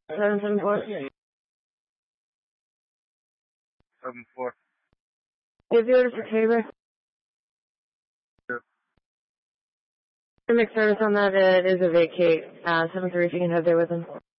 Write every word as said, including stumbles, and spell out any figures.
Seven seven four. Seven four. Is the order for Tabor? Sure. To make service on that, it is a vacate. Uh, seven three if you can head there with him.